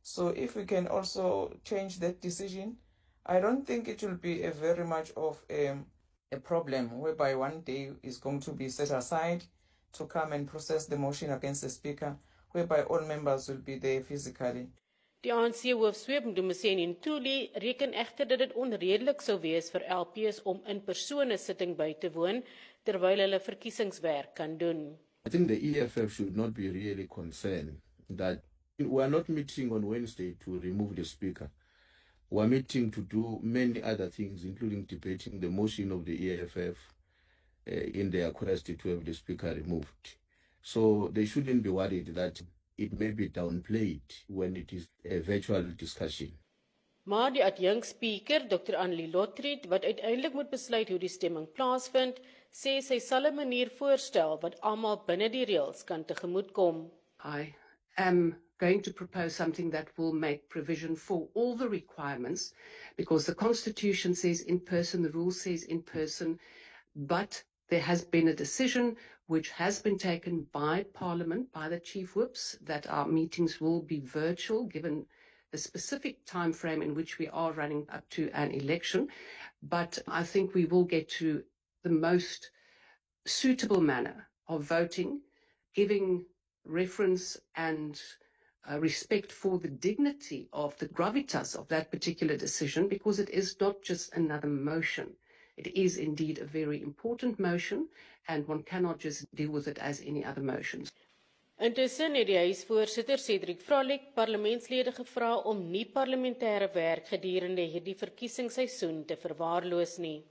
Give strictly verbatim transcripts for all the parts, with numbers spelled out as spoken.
So if we can also change that decision, I don't think it will be a very much of a, a problem whereby one day is going to be set aside to come and process the motion against the Speaker, whereby all members will be there physically. Die A N C-hoofsweep Mdumiseni Ntuli reken egter dat dit onredelik sou wees vir L P's om in persoon 'n sitting by te woon terwyl hulle verkiesingswerk kan doen. I think the E F F should not be really concerned that we are not meeting on Wednesday to remove the Speaker. We are meeting to do many other things, including debating the motion of the E F F uh, in their quest to have the Speaker removed. So they shouldn't be worried that it may be downplayed when it is a virtual discussion. Maar die adjunkspeaker, Doctor Annelie Lotriet, wat uiteindelik moet besluit hoe die stemming plaasvind, sê sy sal 'n manier voorstel wat almal binne die reëls kan tegemoetkom. I am going to propose something that will make provision for all the requirements, because the Constitution says in person, the rule says in person, but there has been a decision which has been taken by Parliament, by the Chief Whips, that our meetings will be virtual, given the specific time frame in which we are running up to an election. But I think we will get to the most suitable manner of voting, giving reference and uh, respect for the dignity of the gravitas of that particular decision, because it is not just another motion. It is indeed a very important motion, and one cannot just deal with it as any other motions. Intussen het die huisvoorsitter Cedric Vrolik parlementslede gevra om nie parlementêre werk gedurende hierdie verkiesingsseisoen te verwaarloos nie.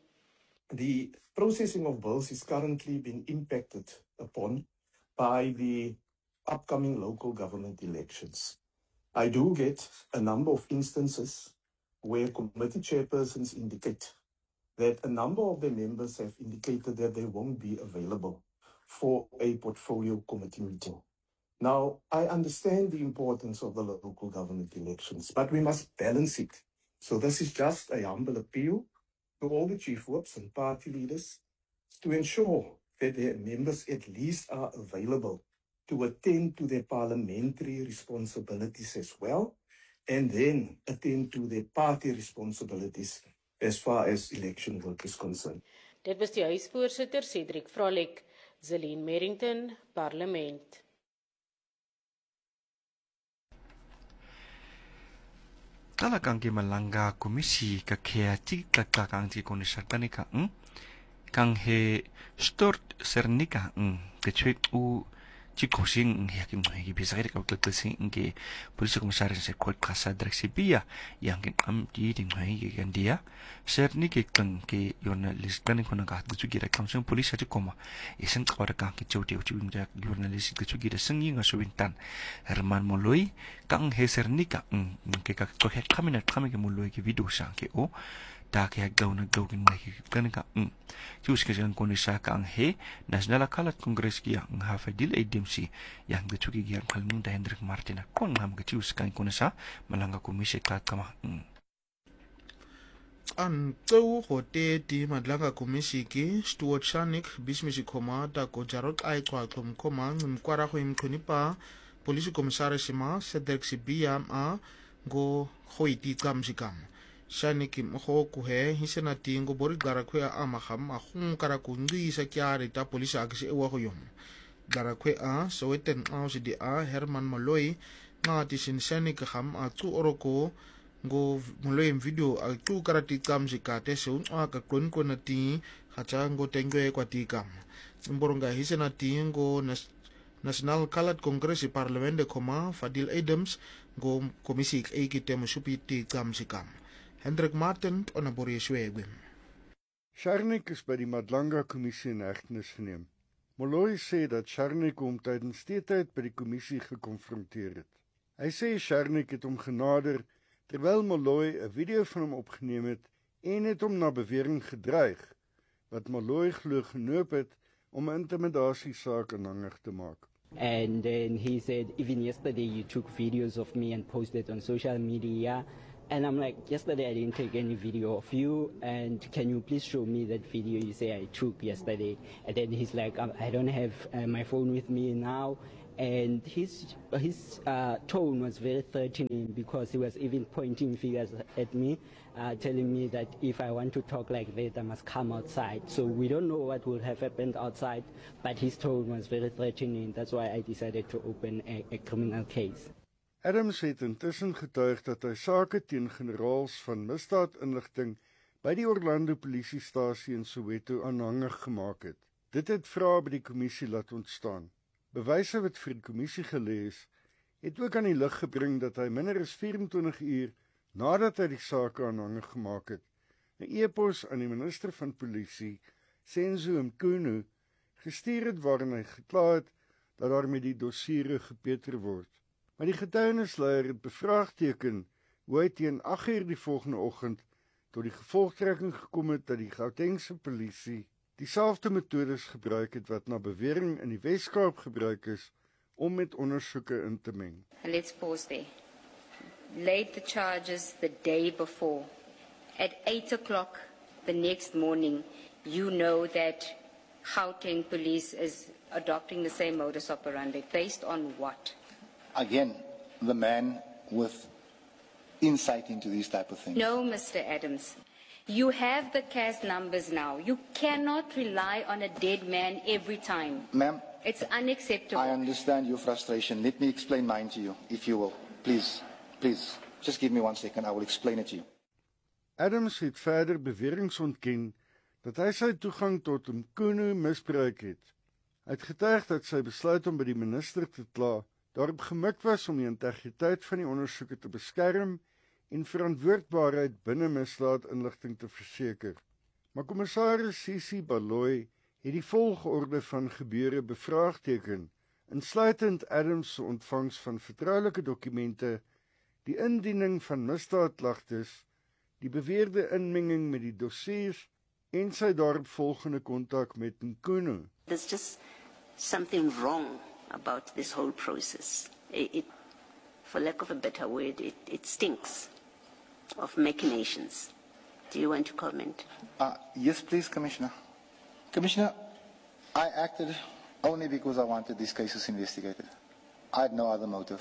The processing of bills is currently being impacted upon by the upcoming local government elections. I do get a number of instances where committee chairpersons indicate that a number of the members have indicated that they won't be available for a portfolio committee meeting. Now, I understand the importance of the local government elections, but we must balance it. So this is just a humble appeal to all the chief whips and party leaders to ensure that their members at least are available to attend to their parliamentary responsibilities as well, and then attend to their party responsibilities as far as election work is concerned. Dit was die huisvoorsitter Cedric Vrolik, Zelene Merrington, Parlement. Kala kang ki malanga komisi ka kea tika kang ti konisatani ka ng kang he stort sernika ng kechwek u chikosing yakin ngi bisa ka kaklasing ngi polisi komisaris se kol kasa draksibia yang kin am di ding ngi kan dia sernike kang ke journalist kan ko naga tu gira kamsung polisi ati koma isang kawara kang ki choti u chunja journalist ke chugira sengi nga suwintan Herman Moloi kang he sernika ng ke ka ko he kamina kamike Moloi ke video sang ke o ta ke hagdaw na daw kin ngi kan ka um chus ke jang konisa kang he national kalat congress ki ang hafadil A D M C yang gechuki giar kalmung da Hendrik Martina kon ngam ke chus kan konisa malanga komisi klat kama um an tso hote di madlanga komisi ki Stuart Shanik bismisi koma da ko jarot ai kwa klum koma mkwara ho imkunipa polisi komisaris ma Cedric Sibia a go hoiti kamsikam Shanik mo ku he hisena tingo bori garakwe a maham a khung karaku ngi sa kyari ta polisi agsi ewa ko yom garakwe a soweten a si di a Herman Moloi nga ti sin Shanik ham a tu oroko go Moloi video a tu karati kam sikate so a ka klon ko na ti khacha go tengwe kwa ti kam mboronga hisena tingo nas National Kalat Congress Parlement de Koma Fadil Adams go komisi e ki temo supiti kam sikam Hendrik Martin on 'n borie swegwe. Sharnik is by die Madlanga kommissie in hegtenis geneem. Moloi sê dat Sharnik hom tydens die tyd by die kommissie gekonfronteer het. Hy sê Sharnik het hom genader terwyl Moloi 'n video van hom opgeneem het en het hom na bewering gedreig wat Moloi glo genoop het om 'n intimidatiesaak aanhangig te maak. And then he said, even yesterday you took videos of me and posted on social media. And I'm like, yesterday I didn't take any video of you, and can you please show me that video you say I took yesterday? And then he's like, I don't have uh, my phone with me now, And his his uh, tone was very threatening because he was even pointing fingers at me, uh, telling me that if I want to talk like that, I must come outside. So we don't know what will have happened outside, but his tone was very threatening. That's why I decided to open a, a criminal case. Adams het intussen getuig dat hy sake teen generaals van misdaadinligting by die Orlando polisiestasie in Soweto aanhangig gemaak het. Dit het vrae by die kommissie laat ontstaan. Bewyse wat vir die kommissie gelê is, het ook aan die lig gebring dat hy minder as vyf-en-twintig uur nadat hy die sake aanhangig gemaak het, 'n e-pos aan die minister van polisie, Senzo Mkhunu, gestuur het waarin hy gekla het dat daar met die dossiere gepeter word. Maar die getuienisleier het bevraagteken hoe hy teen agt uur die volgende oggend tot die gevolgtrekking gekom het dat die Gautengse polisie dieselfde metodes gebruik het wat na bewering in die Wes-Kaap gebruik is om met ondersoeke in te meng. And let's pause there. Laid the charges the day before. At eight o'clock the next morning, you know that Gauteng police is adopting the same modus operandi. Based on what? Again, the man with insight into these type of things. No, Mister Adams. You have the C A S numbers now. You cannot rely on a dead man every time. Ma'am, it's unacceptable. I understand your frustration. Let me explain mine to you, if you will. Please, please, just give me one second. I will explain it to you. Adams het verder beweringe ontken dat hy sy toegang tot Mkhunu misbruik het. Hy het getuig dat sy besluit om by die minister te kla daarop gemik was om die integriteit van die ondersoeke te beskerm en verantwoordbaarheid binne misdaadinligting te verseker. Maar kommissaris Sisi Baloyi het die volgorde van gebeure bevraagteken, insluitend Adams se ontvangs van vertroulike dokumente, die indiening van misdaadklagtes, die beweerde inmenging met die dossiers en sy daaropvolgende kontak met Mkhunu. There's just something wrong about this whole process. It, it for lack of a better word, it, it stinks of machinations. Do you want to comment? Uh, yes, please, Commissioner. Commissioner, I acted only because I wanted these cases investigated. I had no other motive.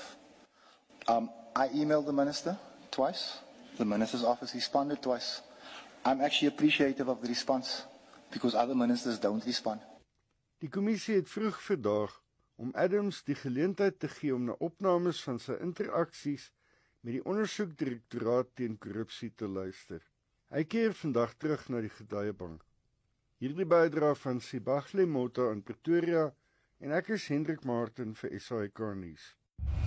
Um, I emailed the minister twice. The minister's office responded twice. I'm actually appreciative of the response because other ministers don't respond. Die kommissie het vroeg vandag om Adams die geleentheid te gee om na opnames van sy interaksies met die ondersoekdirektoraat teen korrupsie te luister. Hy keer vandag terug na die getuiebank. Hierdie bydra van Sibahle Mota in Pretoria en ek is Hendrik Martin vir S A I K nuus.